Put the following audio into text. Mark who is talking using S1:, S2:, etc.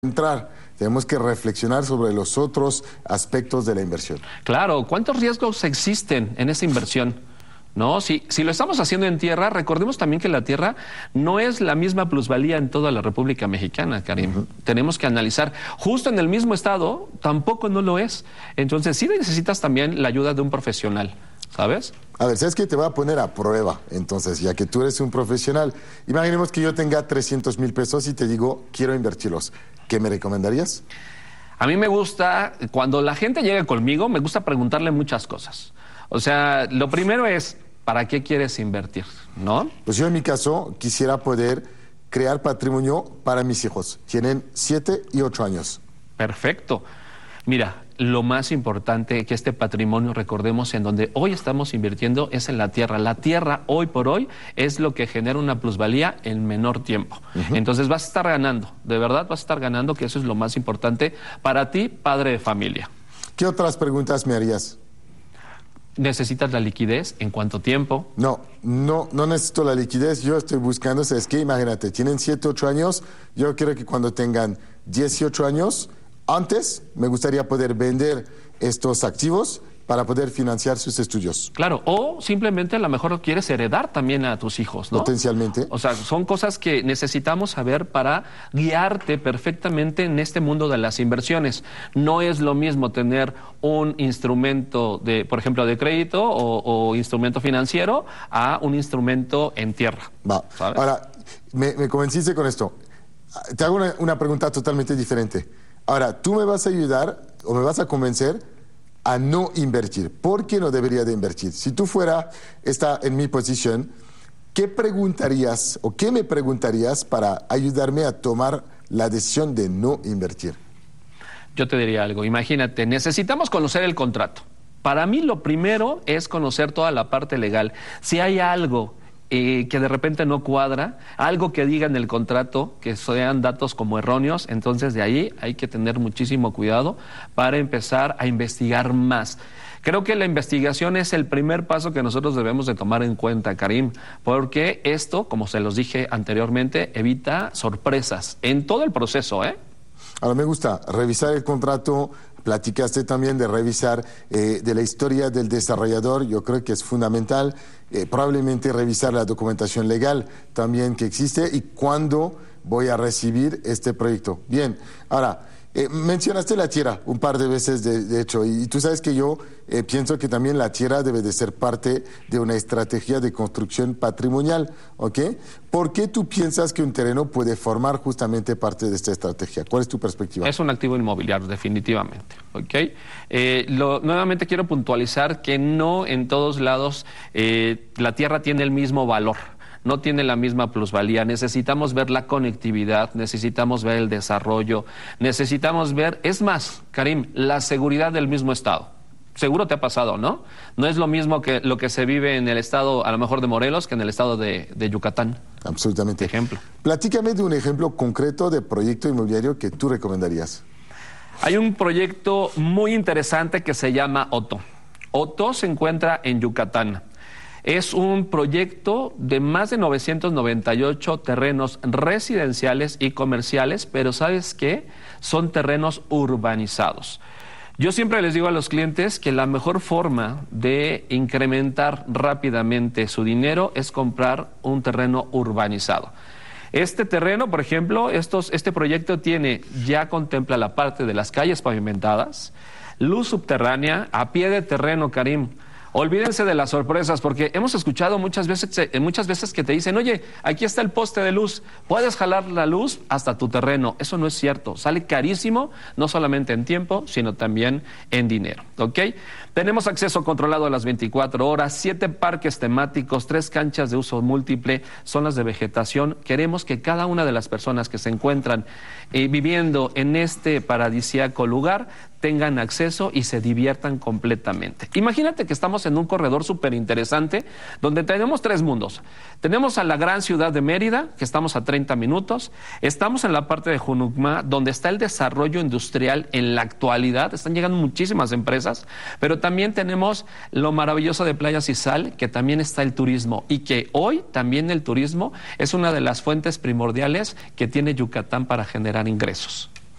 S1: entrar, tenemos que reflexionar sobre los otros aspectos de la inversión.
S2: Claro, ¿cuántos riesgos existen en esa inversión? ¿No? Si lo estamos haciendo en tierra, recordemos también que la tierra no es la misma plusvalía en toda la República Mexicana, Karim. Tenemos que analizar. Justo en el mismo estado, tampoco no lo es. Entonces, sí necesitas también la ayuda de un profesional, ¿sabes?
S1: A ver, ¿sabes qué? Te voy a poner a prueba, entonces, ya que tú eres un profesional. Imaginemos que yo tenga 300,000 pesos y te digo, quiero invertirlos. ¿Qué me recomendarías?
S2: A mí me gusta, cuando la gente llega conmigo, me gusta preguntarle muchas cosas. O sea, lo primero es, ¿para qué quieres invertir? ¿No?
S1: Pues yo en mi caso quisiera poder crear patrimonio para mis hijos. Tienen 7 y 8 años.
S2: Perfecto. Mira, lo más importante que este patrimonio, recordemos, en donde hoy estamos invirtiendo es en la tierra. La tierra, hoy por hoy, es lo que genera una plusvalía en menor tiempo. Entonces vas a estar ganando, de verdad vas a estar ganando, que eso es lo más importante para ti, padre de familia.
S1: ¿Qué otras preguntas me harías?
S2: ¿Necesitas la liquidez? ¿En cuánto tiempo?
S1: No necesito la liquidez. Yo estoy buscando, es que imagínate, tienen 7, 8 años. Yo quiero que cuando tengan 18 años, antes me gustaría poder vender estos activos para poder financiar sus estudios.
S2: Claro, o simplemente a lo mejor lo quieres heredar también a tus hijos, ¿no?
S1: Potencialmente.
S2: O sea, son cosas que necesitamos saber para guiarte perfectamente en este mundo de las inversiones. No es lo mismo tener un instrumento de, por ejemplo, de crédito o instrumento financiero a un instrumento en tierra.
S1: Va.
S2: ¿Sabes?
S1: Ahora, me convenciste con esto. Te hago una pregunta totalmente diferente. Ahora, tú me vas a ayudar o me vas a convencer a no invertir. ¿Por qué no debería de invertir? Si tú en mi posición, ¿qué preguntarías o qué me preguntarías para ayudarme a tomar la decisión de no invertir?
S2: Yo te diría algo. Imagínate, necesitamos conocer el contrato. Para mí lo primero es conocer toda la parte legal. Si hay algo que de repente no cuadra, algo que diga en el contrato, que sean datos como erróneos, entonces de ahí hay que tener muchísimo cuidado para empezar a investigar más. Creo que la investigación es el primer paso que nosotros debemos de tomar en cuenta, Karim, porque esto, como se los dije anteriormente, evita sorpresas en todo el proceso, ¿eh?
S1: Ahora me gusta revisar el contrato. Platicaste también de revisar de la historia del desarrollador. Yo creo que es fundamental. Probablemente revisar la documentación legal también que existe y cuándo voy a recibir este proyecto. Bien, ahora, mencionaste la tierra un par de veces, de hecho, y tú sabes que yo pienso que también la tierra debe de ser parte de una estrategia de construcción patrimonial, ¿ok? ¿Por qué tú piensas que un terreno puede formar justamente parte de esta estrategia? ¿Cuál es tu perspectiva?
S2: Es un activo inmobiliario, definitivamente, ¿ok? Nuevamente quiero puntualizar que no en todos lados la tierra tiene el mismo valor. No tiene la misma plusvalía. Necesitamos ver la conectividad, necesitamos ver el desarrollo, necesitamos ver, es más, Karim, la seguridad del mismo estado. Seguro te ha pasado, ¿no? No es lo mismo que lo que se vive en el estado, a lo mejor de Morelos, que en el estado de Yucatán.
S1: Absolutamente.
S2: Ejemplo.
S1: Platícame de un ejemplo concreto de proyecto inmobiliario que tú recomendarías.
S2: Hay un proyecto muy interesante que se llama Otto. Otto se encuentra en Yucatán. Es un proyecto de más de 998 terrenos residenciales y comerciales, pero ¿sabes qué? Son terrenos urbanizados. Yo siempre les digo a los clientes que la mejor forma de incrementar rápidamente su dinero es comprar un terreno urbanizado. Este terreno, por ejemplo, este proyecto ya contempla la parte de las calles pavimentadas, luz subterránea, a pie de terreno, Karim. Olvídense de las sorpresas, porque hemos escuchado muchas veces que te dicen, oye, aquí está el poste de luz, puedes jalar la luz hasta tu terreno. Eso no es cierto, sale carísimo, no solamente en tiempo, sino también en dinero, ¿ok? Tenemos acceso controlado a las 24 horas, 7 parques temáticos, 3 canchas de uso múltiple, zonas de vegetación. Queremos que cada una de las personas que se encuentran viviendo en este paradisíaco lugar tengan acceso y se diviertan completamente. Imagínate que estamos en un corredor súper interesante donde tenemos 3 mundos. Tenemos a la gran ciudad de Mérida, que estamos a 30 minutos. Estamos en la parte de Junucma, donde está el desarrollo industrial en la actualidad. Están llegando muchísimas empresas, pero también tenemos lo maravilloso de Playas y Sal, que también está el turismo y que hoy también el turismo es una de las fuentes primordiales que tiene Yucatán para generar ingresos.